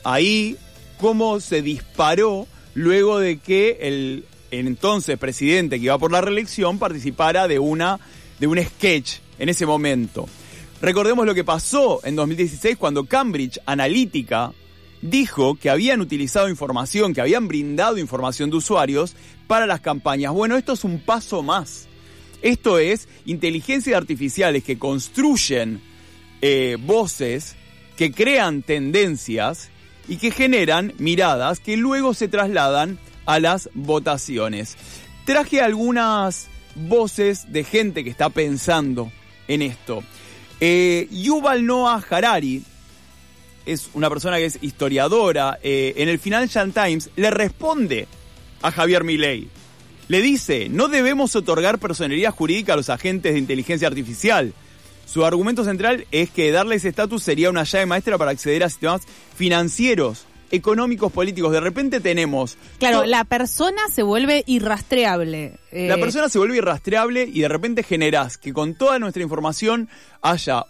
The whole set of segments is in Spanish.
ahí cómo se disparó luego de que el entonces presidente que iba por la reelección participara de un sketch en ese momento. Recordemos lo que pasó en 2016 cuando Cambridge Analytica dijo que habían utilizado información, que habían brindado información de usuarios para las campañas. Bueno, esto es un paso más. Esto es inteligencias artificiales que construyen voces, que crean tendencias y que generan miradas que luego se trasladan a las votaciones. Traje algunas voces de gente que está pensando en esto. Yuval Noah Harari es una persona que es historiadora. En el Financial Times le responde a Javier Milei. Le dice, no debemos otorgar personería jurídica a los agentes de inteligencia artificial. Su argumento central es que darle ese estatus sería una llave maestra para acceder a sistemas financieros, económicos, políticos. De repente tenemos... Claro, la persona se vuelve irrastreable. La persona se vuelve irrastreable y de repente generás que con toda nuestra información haya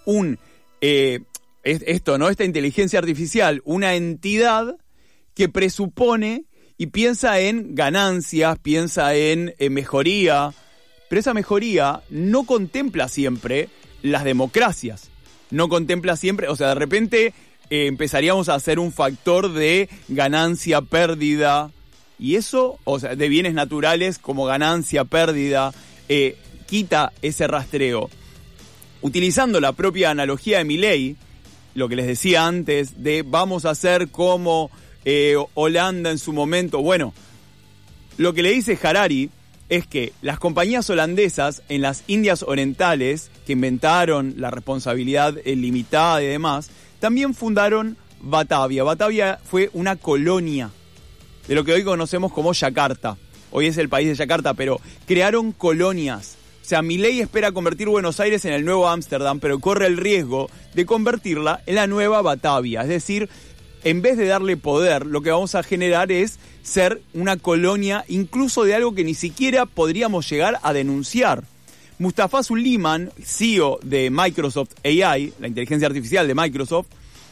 esta inteligencia artificial, una entidad que presupone y piensa en ganancias, piensa en mejoría, pero esa mejoría no contempla siempre las democracias, no contempla siempre, o sea, de repente empezaríamos a hacer un factor de ganancia, pérdida, y eso, o sea, de bienes naturales como ganancia, pérdida, quita ese rastreo. Utilizando la propia analogía de Milei, lo que les decía antes, de vamos a hacer como Holanda en su momento. Bueno, lo que le dice Harari es que las compañías holandesas en las Indias Orientales, que inventaron la responsabilidad limitada y demás, también fundaron Batavia. Batavia fue una colonia de lo que hoy conocemos como Yakarta. Hoy es el país de Yakarta, pero crearon colonias. O sea, Milei espera convertir Buenos Aires en el nuevo Ámsterdam, pero corre el riesgo de convertirla en la nueva Batavia. Es decir, en vez de darle poder, lo que vamos a generar es ser una colonia incluso de algo que ni siquiera podríamos llegar a denunciar. Mustafa Suleyman, CEO de Microsoft AI, la inteligencia artificial de Microsoft,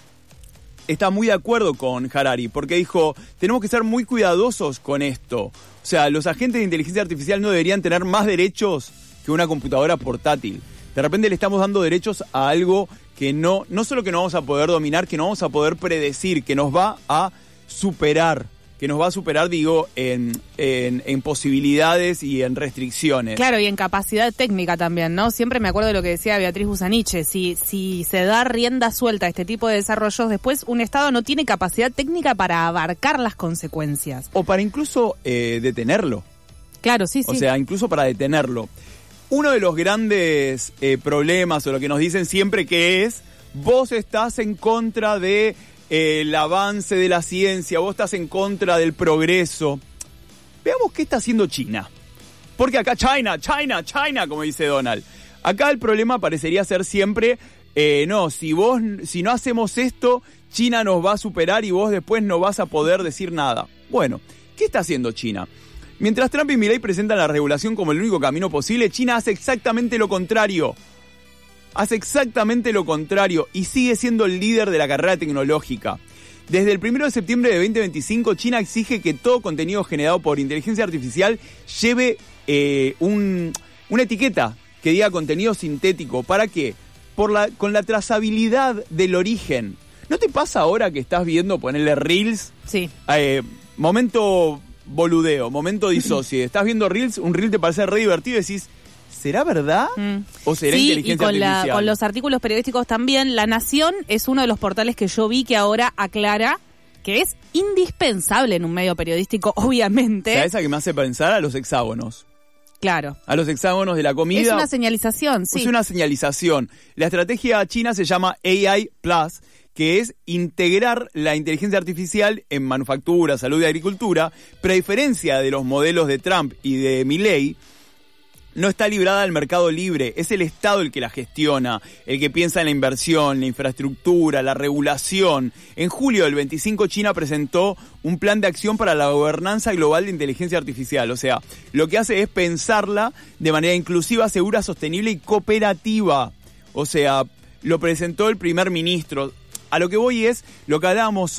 está muy de acuerdo con Harari, porque dijo, tenemos que ser muy cuidadosos con esto. O sea, los agentes de inteligencia artificial no deberían tener más derechos que una computadora portátil. De repente le estamos dando derechos a algo que no solo que no vamos a poder dominar, que no vamos a poder predecir, que nos va a superar, digo, en posibilidades y en restricciones. Claro, y en capacidad técnica también, ¿no? Siempre me acuerdo de lo que decía Beatriz Busaniche, si se da rienda suelta a este tipo de desarrollos, después un Estado no tiene capacidad técnica para abarcar las consecuencias. O para incluso detenerlo. Claro, sí. O sea, incluso para detenerlo. Uno de los grandes problemas, o lo que nos dicen siempre, que es, vos estás en contra de el avance de la ciencia, vos estás en contra del progreso. Veamos qué está haciendo China. Porque acá China, como dice Donald. Acá el problema parecería ser siempre, si no hacemos esto, China nos va a superar y vos después no vas a poder decir nada. Bueno, ¿qué está haciendo China? Mientras Trump y Milei presentan la regulación como el único camino posible, China hace exactamente lo contrario. Y sigue siendo el líder de la carrera tecnológica. Desde el 1 de septiembre de 2025, China exige que todo contenido generado por inteligencia artificial lleve una etiqueta que diga contenido sintético. ¿Para qué? Con la trazabilidad del origen. ¿No te pasa ahora que estás viendo ponerle Reels? Sí. Momento boludeo, momento disocie. Estás viendo Reels, un Reel te parece re divertido y decís, ¿será verdad? ¿O será inteligencia artificial? Con los artículos periodísticos también. La Nación es uno de los portales que yo vi que ahora aclara que es indispensable en un medio periodístico, obviamente. ¿Sabes a qué me hace pensar? A los hexágonos. Claro. A los hexágonos de la comida. Es una señalización, sí. Es una señalización. La estrategia china se llama AI Plus, que es integrar la inteligencia artificial en manufactura, salud y agricultura, pero a diferencia de los modelos de Trump y de Milei, no está librada al mercado libre, es el Estado el que la gestiona, el que piensa en la inversión, la infraestructura, la regulación. En julio del 25 China presentó un plan de acción para la gobernanza global de inteligencia artificial, o sea, lo que hace es pensarla de manera inclusiva, segura, sostenible y cooperativa. O sea, lo presentó el primer ministro. A lo que voy es lo que hablábamos